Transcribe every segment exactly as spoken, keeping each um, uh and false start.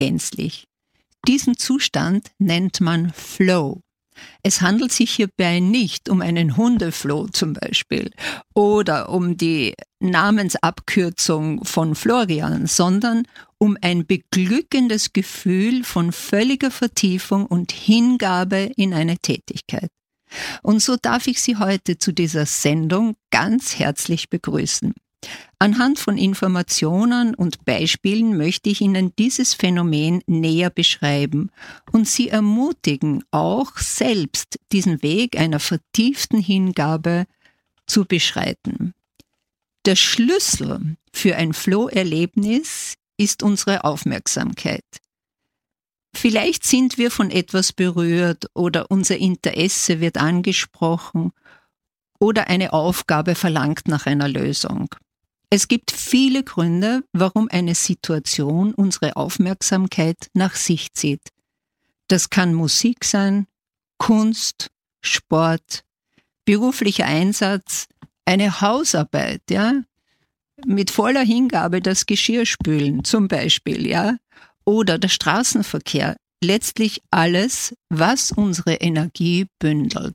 gänzlich. Diesen Zustand nennt man Flow. Es handelt sich hierbei nicht um einen Hundefloh zum Beispiel oder um die Namensabkürzung von Florian, sondern um ein beglückendes Gefühl von völliger Vertiefung und Hingabe in eine Tätigkeit. Und so darf ich Sie heute zu dieser Sendung ganz herzlich begrüßen. Anhand von Informationen und Beispielen möchte ich Ihnen dieses Phänomen näher beschreiben und Sie ermutigen, auch selbst diesen Weg einer vertieften Hingabe zu beschreiten. Der Schlüssel für ein Flow-Erlebnis ist unsere Aufmerksamkeit. Vielleicht sind wir von etwas berührt oder unser Interesse wird angesprochen oder eine Aufgabe verlangt nach einer Lösung. Es gibt viele Gründe, warum eine Situation unsere Aufmerksamkeit nach sich zieht. Das kann Musik sein, Kunst, Sport, beruflicher Einsatz, eine Hausarbeit, ja, mit voller Hingabe das Geschirr spülen zum Beispiel, ja, oder der Straßenverkehr. Letztlich alles, was unsere Energie bündelt.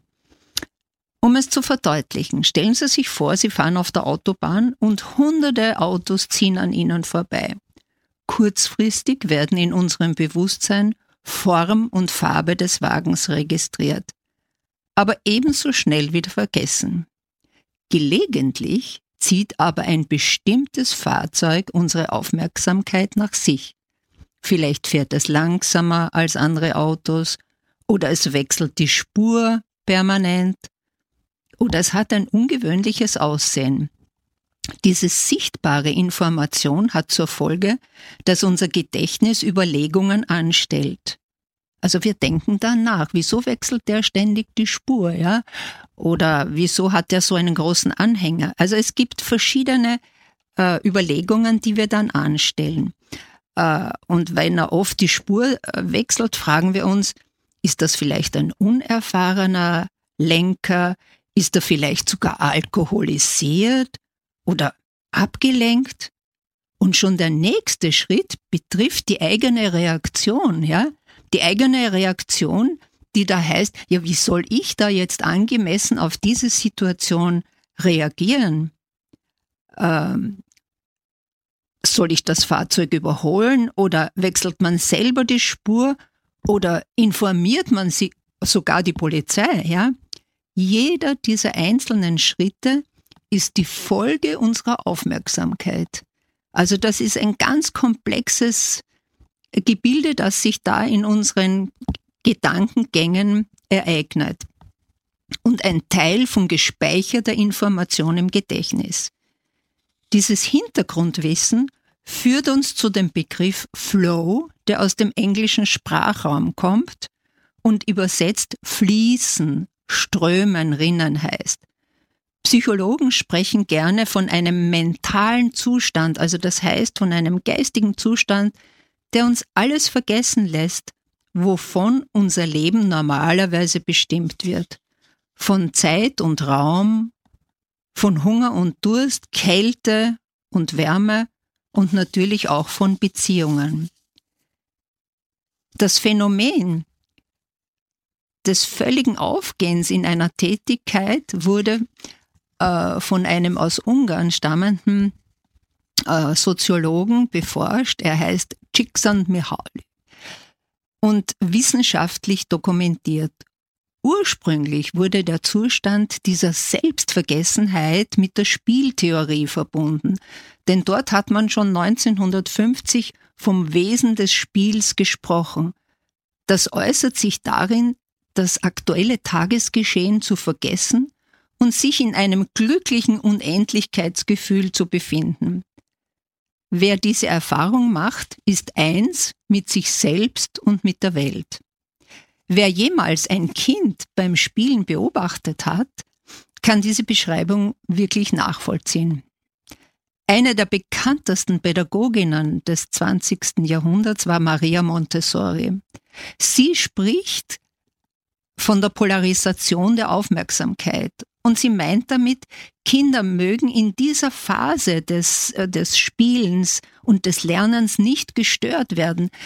Um es zu verdeutlichen, stellen Sie sich vor, Sie fahren auf der Autobahn und hunderte Autos ziehen an Ihnen vorbei. Kurzfristig werden in unserem Bewusstsein Form und Farbe des Wagens registriert, aber ebenso schnell wieder vergessen. Gelegentlich zieht aber ein bestimmtes Fahrzeug unsere Aufmerksamkeit nach sich. Vielleicht fährt es langsamer als andere Autos oder es wechselt die Spur permanent. Oder es hat ein ungewöhnliches Aussehen. Diese sichtbare Information hat zur Folge, dass unser Gedächtnis Überlegungen anstellt. Also wir denken dann nach, wieso wechselt der ständig die Spur, ja? Oder wieso hat der so einen großen Anhänger? Also es gibt verschiedene äh, Überlegungen, die wir dann anstellen. Äh, und wenn er oft die Spur äh, wechselt, fragen wir uns, ist das vielleicht ein unerfahrener Lenker? Ist er vielleicht sogar alkoholisiert oder abgelenkt? Und schon der nächste Schritt betrifft die eigene Reaktion, ja? Die eigene Reaktion, die da heißt, ja, wie soll ich da jetzt angemessen auf diese Situation reagieren? Ähm, soll ich das Fahrzeug überholen oder wechselt man selber die Spur oder informiert man sie, sogar die Polizei, ja? Jeder dieser einzelnen Schritte ist die Folge unserer Aufmerksamkeit. Also das ist ein ganz komplexes Gebilde, das sich da in unseren Gedankengängen ereignet. Und ein Teil von gespeicherter Information im Gedächtnis. Dieses Hintergrundwissen führt uns zu dem Begriff Flow, der aus dem englischen Sprachraum kommt und übersetzt fließen, strömen, rinnen heißt. Psychologen sprechen gerne von einem mentalen Zustand, also das heißt von einem geistigen Zustand, der uns alles vergessen lässt, wovon unser Leben normalerweise bestimmt wird. Von Zeit und Raum, von Hunger und Durst, Kälte und Wärme und natürlich auch von Beziehungen. Das Phänomen des völligen Aufgehens in einer Tätigkeit wurde äh, von einem aus Ungarn stammenden äh, Soziologen beforscht. Er heißt Csikszentmihalyi und wissenschaftlich dokumentiert. Ursprünglich wurde der Zustand dieser Selbstvergessenheit mit der Spieltheorie verbunden, denn dort hat man schon neunzehnhundertfünfzig vom Wesen des Spiels gesprochen. Das äußert sich darin, das aktuelle Tagesgeschehen zu vergessen und sich in einem glücklichen Unendlichkeitsgefühl zu befinden. Wer diese Erfahrung macht, ist eins mit sich selbst und mit der Welt. Wer jemals ein Kind beim Spielen beobachtet hat, kann diese Beschreibung wirklich nachvollziehen. Eine der bekanntesten Pädagoginnen des zwanzigsten Jahrhunderts war Maria Montessori. Sie spricht von der Polarisation der Aufmerksamkeit Und sie meint damit, Kinder mögen in dieser Phase des, des Spielens und des Lernens nicht gestört werden,